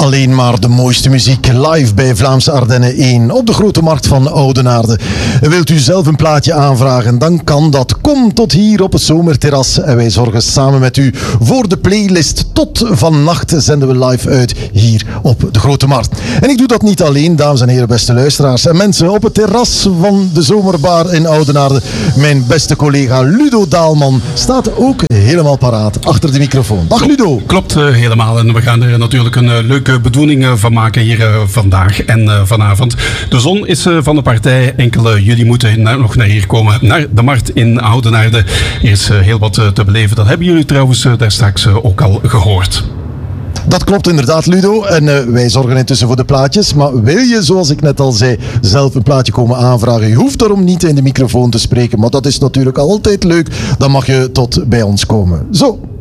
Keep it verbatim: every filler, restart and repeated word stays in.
Alleen maar de mooiste muziek live bij Vlaamse Ardennen één op de Grote Markt van Oudenaarde. Wilt u zelf een plaatje aanvragen, dan kan dat. Kom tot hier op het Zomerterras en wij zorgen samen met u voor de playlist. Tot vannacht zenden we live uit hier op de Grote Markt. En ik doe dat niet alleen, dames en heren, beste luisteraars en mensen op het terras van de Zomerbar in Oudenaarde. Mijn beste collega Ludo Daalman staat ook helemaal paraat achter de microfoon. Dag Ludo. Klopt uh, helemaal en we gaan er natuurlijk een uh, leuke bedoeling uh, van maken hier uh, vandaag en uh, vanavond. De zon is uh, van de partij. Enkele jullie moeten na- nog naar hier komen, naar de markt in Oudenaarde. Er is uh, heel wat uh, te beleven. Dat hebben jullie trouwens uh, daar straks uh, ook al gehoord. Dat klopt inderdaad, Ludo. En uh, wij zorgen intussen voor de plaatjes. Maar wil je, zoals ik net al zei, zelf een plaatje komen aanvragen? Je hoeft daarom niet in de microfoon te spreken. Maar dat is natuurlijk altijd leuk. Dan mag je tot bij ons komen. Zo.